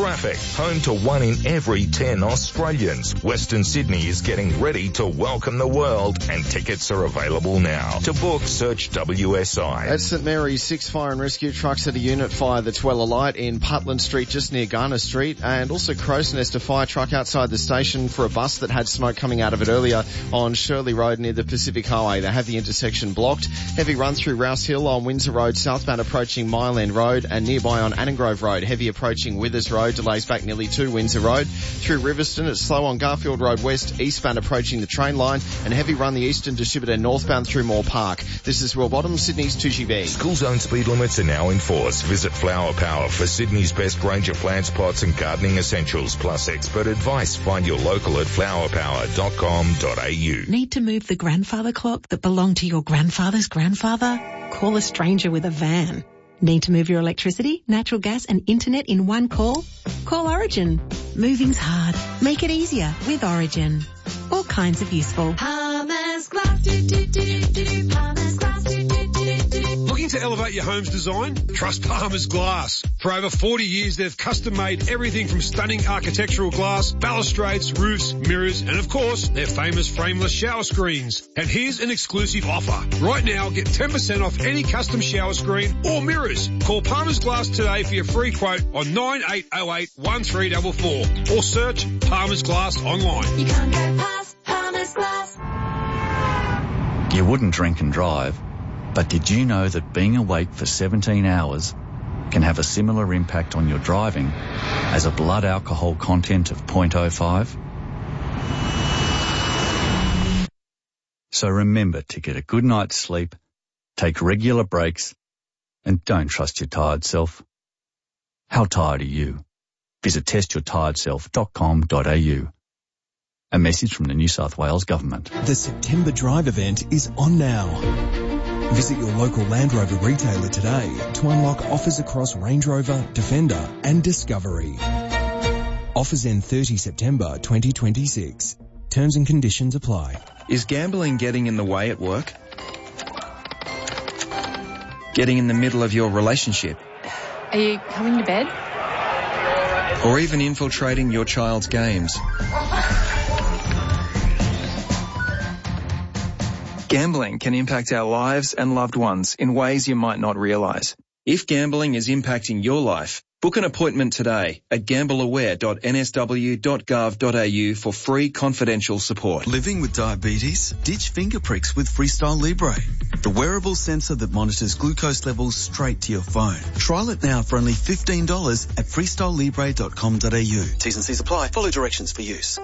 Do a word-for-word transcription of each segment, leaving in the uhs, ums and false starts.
Traffic, home to one in every ten Australians. Western Sydney is getting ready to welcome the world, and tickets are available now. To book, search W S I. At St Mary's, six fire and rescue trucks at a unit fire that's well alight in Putland Street, just near Garner Street, and also Crow's Nest, a fire truck outside the station for a bus that had smoke coming out of it earlier on Shirley Road near the Pacific Highway. They have the intersection blocked. Heavy run through Rouse Hill on Windsor Road, southbound approaching Mile End Road, and nearby on Annangrove Road. Heavy approaching Withers Road, delays back nearly to Windsor Road. Through Riverston, it's slow on Garfield Road West, eastbound approaching the train line, and heavy run the Eastern Distributor northbound through Moore Park. This is Will Bottom, Sydney's Tushy B. School zone speed limits are now in force. Visit Flower Power for Sydney's best range of plants, pots and gardening essentials, plus expert advice. Find your local at flower power dot com dot a u. Need to move the grandfather clock that belonged to your grandfather's grandfather? Call a stranger with a van. Need to move your electricity, natural gas and internet in one call? Call Origin. Moving's hard. Make it easier with Origin. All kinds of useful. Palmer's Glass. Do, do, do, do, do. Palmer's Glass. Do, do, do, do, do. Looking to elevate your home's design? Trust Palmer's Glass. For over forty years, they've custom-made everything from stunning architectural glass, balustrades, roofs, mirrors, and of course, their famous frameless shower screens. And here's an exclusive offer. Right now, get ten percent off any custom shower screen or mirrors. Call Palmer's Glass today for your free quote on nine eight oh eight, one three four four or search Palmer's Glass online. You can't go past Palmer's Glass. You wouldn't drink and drive, but did you know that being awake for seventeen hours can have a similar impact on your driving as a blood alcohol content of zero point zero five? So remember to get a good night's sleep, take regular breaks, and don't trust your tired self. How tired are you? Visit test your tired self dot com dot a u. A message from the New South Wales Government. The September Drive event is on now. Visit your local Land Rover retailer today to unlock offers across Range Rover, Defender and Discovery. Offers end thirtieth September twenty twenty-six. Terms and conditions apply. Is gambling getting in the way at work? Getting in the middle of your relationship? Are you coming to bed? Or even infiltrating your child's games? Gambling can impact our lives and loved ones in ways you might not realise. If gambling is impacting your life, book an appointment today at gamble aware dot n s w dot gov dot a u for free confidential support. Living with diabetes? Ditch finger pricks with Freestyle Libre, the wearable sensor that monitors glucose levels straight to your phone. Trial it now for only fifteen dollars at freestyle libre dot com dot a u. T's and C's apply. Follow directions for use.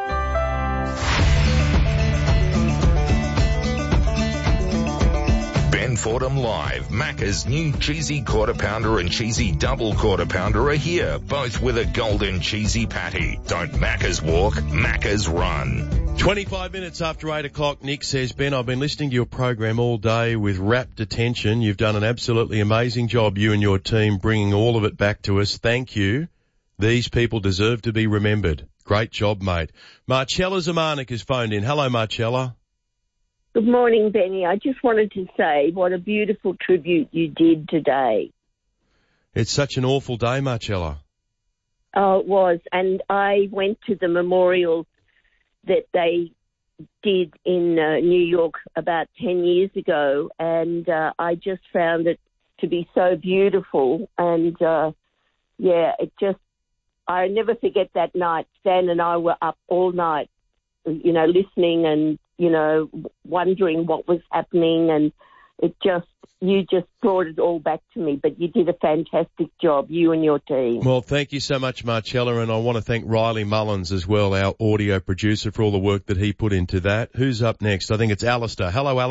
Ben Fordham Live. Macca's new cheesy quarter pounder and cheesy double quarter pounder are here, both with a golden cheesy patty. Don't Macca's walk, Macca's run. twenty-five minutes after eight o'clock, Nick says, Ben, I've been listening to your program all day with rapt attention. You've done an absolutely amazing job, you and your team, bringing all of it back to us. Thank you. These people deserve to be remembered. Great job, mate. Marcella Zamanek has phoned in. Hello, Marcella. Good morning, Benny. I just wanted to say what a beautiful tribute you did today. It's such an awful day, Marcella. Oh, it was. And I went to the memorial that they did in uh, New York about ten years ago, and uh, I just found it to be so beautiful. And, uh, yeah, it just, I never forget that night. Stan and I were up all night, you know, listening and, you know, wondering what was happening, and it just, you just brought it all back to me. But you did a fantastic job, you and your team. Well, thank you so much, Marcella, and I want to thank Riley Mullins as well, our audio producer, for all the work that he put into that. Who's up next? I think it's Alistair. Hello, Alistair.